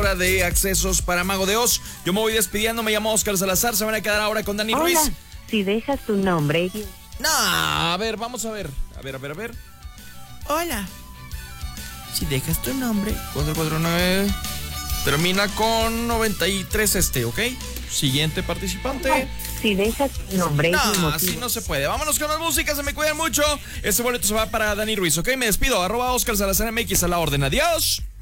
compra de accesos para Mago de Oz. Yo me voy despidiendo, me llamo Oscar Salazar, se van a quedar ahora con Dani Ruiz. Si dejas tu nombre. No, a ver, vamos a ver. A ver. Hola. Si dejas tu nombre. 449. Termina con 93 ¿ok? Siguiente participante. Si dejas tu nombre. No, así no se puede. Vámonos con las músicas, se me cuidan mucho. Este boleto se va para Dani Ruiz, ¿ok? Me despido. @Oscar Salazar MX a la orden. Adiós.